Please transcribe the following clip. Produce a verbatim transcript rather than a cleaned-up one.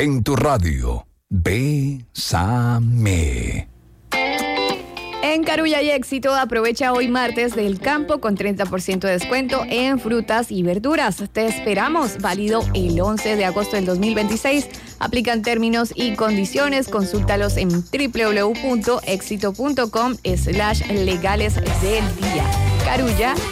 en tu radio. Bésame. En Carulla y Éxito, aprovecha hoy martes del campo con treinta por ciento de descuento en frutas y verduras. Te esperamos, válido el once de agosto del dos mil veintiséis. Aplican términos y condiciones. Consúltalos en doble u doble u doble u punto éxito punto com slash legales del día. Carulla